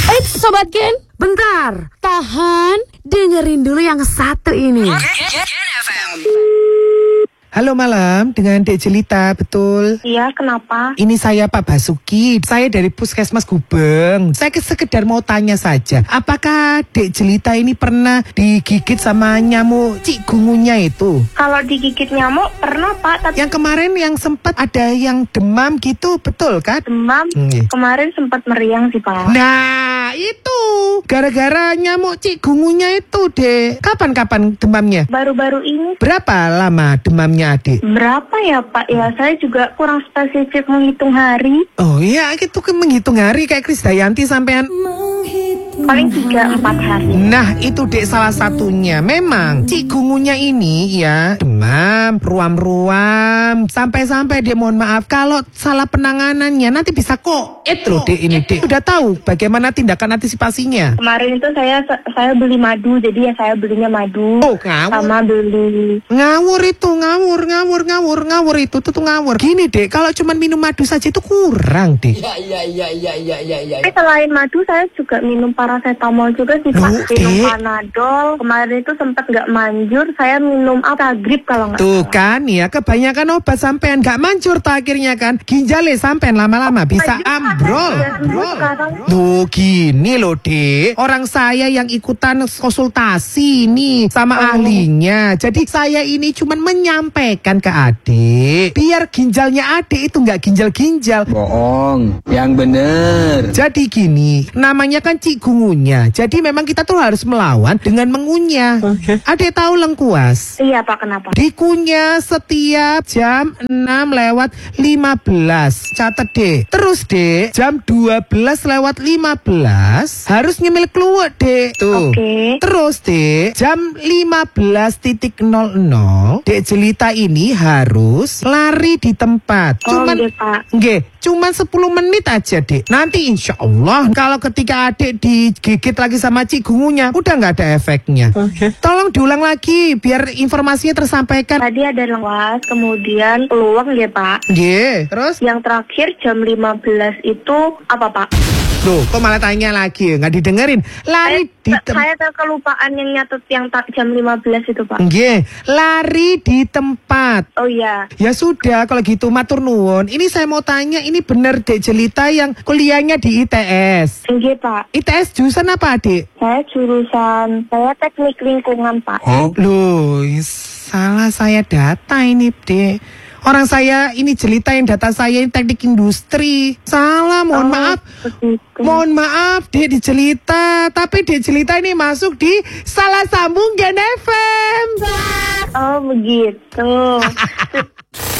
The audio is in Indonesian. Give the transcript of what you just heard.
Sobat Gen, bentar, tahan, dengerin dulu yang satu ini. Halo malam, dengan Dek Jelita, betul? Iya, kenapa? Ini saya Pak Basuki, saya dari Puskesmas Gubeng. Saya sekedar mau tanya saja, apakah Dek Jelita ini pernah digigit sama nyamuk cikungunya itu? Kalau digigit nyamuk, pernah Pak, tapi Yang kemarin yang sempat ada yang demam gitu, betul kan? demam, kemarin sempat meriang sih Pak. Nah, itu gara-gara nyamuk cikungunya itu, Dek. Kapan-kapan demamnya? Baru-baru ini, Berapa lama demamnya, Adik? berapa ya Pak? Ya, saya juga kurang spesifik menghitung hari. Oh iya, itu kan menghitung hari kayak Krisdayanti sampean. Paling 3-4 hari. Nah, itu Dek salah satunya. Memang cikungunya ini ya demam, ruam-ruam, sampai-sampai dia mohon maaf kalau salah penanganannya nanti bisa koet loh Dek ini Dek. Udah tahu bagaimana tindakan antisipasinya? Kemarin itu saya beli madu, jadi ya saya belinya madu. Oh, ngawur. Sama beli. Ngawur itu, ngawur itu tuh ngawur. Gini Dek, kalau cuma minum madu saja itu kurang Dek. Tapi selain madu, saya juga minum paracetamol juga sih Pak. Loh, Minum Dek. Panadol. Kemarin itu sempat nggak manjur, saya minum Grip kalau nggak Tuh salah. kan ya, kebanyakan obat sampean gak manjur tuh akhirnya kan. Ginjalnya sampean lama-lama bisa ambrol. Sekarang Loh gini loh Dek, orang saya yang ikutan konsultasi nih sama ahlinya. Jadi saya ini cuman menyampaikan ke adik, biar ginjalnya adik itu nggak ginjal-ginjal. Bohong, yang bener. Jadi gini, namanya kan cikungunya. Jadi memang kita tuh harus melawan dengan mengunyah. Adik tahu lengkuas? Iya Pak, kenapa? Dikunyah setiap jam 6:15. Catat Dek. Terus Dek, jam 12:15 harus nyemil keluar Dek. Tuh. Oke. Terus Dek, jam 15:00 Dek Jelita ini harus lari di tempat. Nggih, Pak. Cuman 10 menit aja Dek. Nanti insya Allah kalau ketika adik digigit lagi sama cikungunya udah nggak ada efeknya. Tolong diulang lagi biar informasinya tersampaikan. Tadi ada lengkuas, kemudian peluang ya Pak. Terus? Yang terakhir jam 15 itu apa Pak? Loh, kok malah tanya lagi? Nggak didengerin. Lari di Saya kelupaan yang nyatet yang jam 15 itu Pak. Lari di tempat. Oh iya. Ya sudah, kalau gitu matur nuwun. Ini saya mau tanya, ini bener Dek Jelita yang kuliahnya di ITS. Nggih Pak. ITS jurusan apa, Dek? Saya jurusan teknik lingkungan Pak. Loh, salah saya data ini, Dek. Orang saya ini Jelita yang data saya ini teknik industri. Salah, mohon maaf. Begitu. Mohon maaf, Dek di Jelita. Tapi Dek Jelita ini masuk di Salah Sambung Gen FM. Oh begitu.